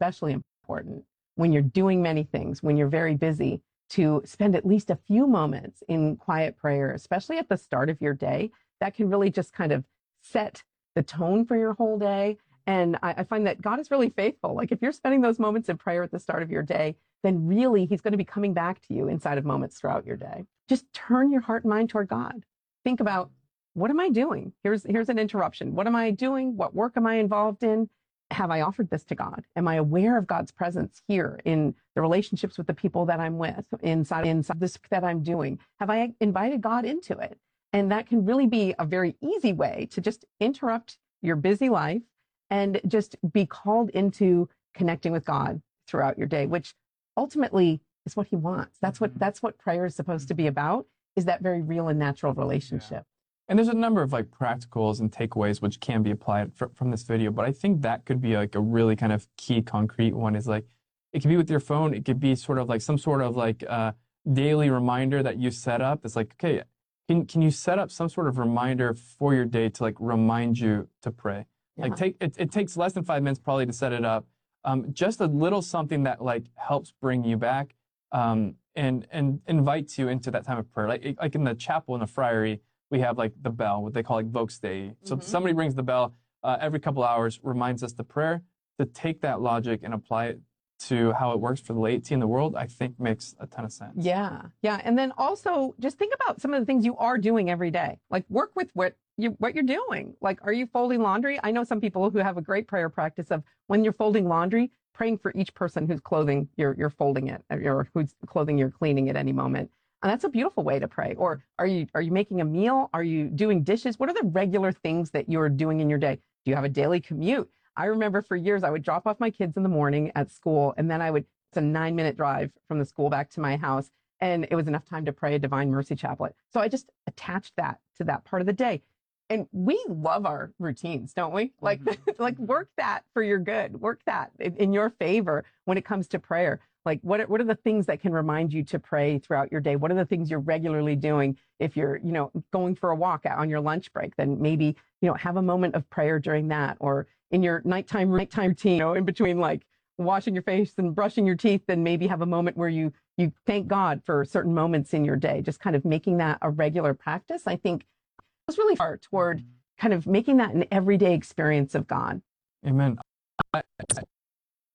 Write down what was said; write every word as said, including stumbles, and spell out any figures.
especially important when you're doing many things, when you're very busy, to spend at least a few moments in quiet prayer, especially at the start of your day. That can really just kind of set the tone for your whole day. And I, I find that God is really faithful. Like if you're spending those moments in prayer at the start of your day, then really he's going to be coming back to you inside of moments throughout your day. Just turn your heart and mind toward God. Think about, what am I doing? Here's, here's an interruption. What am I doing? What work am I involved in? Have I offered this to God? Am I aware of God's presence here in the relationships with the people that I'm with, inside, inside this that I'm doing? Have I invited God into it? And that can really be a very easy way to just interrupt your busy life and just be called into connecting with God throughout your day, which ultimately is what he wants. That's what, that's what prayer is supposed to be about, is that very real and natural relationship. Yeah. And there's a number of like practicals and takeaways which can be applied fr from this video, but I think that could be like a really kind of key concrete one. Is like, it could be with your phone. It could be sort of like some sort of like uh, daily reminder that you set up. It's like, okay, can, can you set up some sort of reminder for your day to like remind you to pray? Yeah. Like take, it, it takes less than five minutes probably to set it up. Um, just a little something that like helps bring you back um, and, and invites you into that time of prayer. Like, like in the chapel in the friary, we have like the bell, what they call like Vox Dei. So mm-hmm. somebody rings the bell uh, every couple hours, reminds us to prayer. To take that logic and apply it to how it works for the laity in the world, I think makes a ton of sense. Yeah, yeah. And then also just think about some of the things you are doing every day. Like work with what you what you're doing. Like, are you folding laundry? I know some people who have a great prayer practice of when you're folding laundry, praying for each person whose clothing you're you're folding it, or whose clothing you're cleaning at any moment. And that's a beautiful way to pray. Or are you are you making a meal? Are you doing dishes? What are the regular things that you're doing in your day? Do you have a daily commute? I remember for years I would drop off my kids in the morning at school, and then I would, it's a nine minute drive from the school back to my house, and it was enough time to pray a Divine Mercy Chaplet. So I just attached that to that part of the day. And we love our routines, don't we? Like, mm-hmm. like work that for your good, work that in, in your favor when it comes to prayer. Like, what are, what are the things that can remind you to pray throughout your day? What are the things you're regularly doing? If you're, you know, going for a walk on your lunch break, then maybe, you know, have a moment of prayer during that, or in your nighttime, nighttime routine, you know, in between like washing your face and brushing your teeth, then maybe have a moment where you, you thank God for certain moments in your day. Just kind of making that a regular practice, I think, was really far toward kind of making that an everyday experience of God. Amen. I,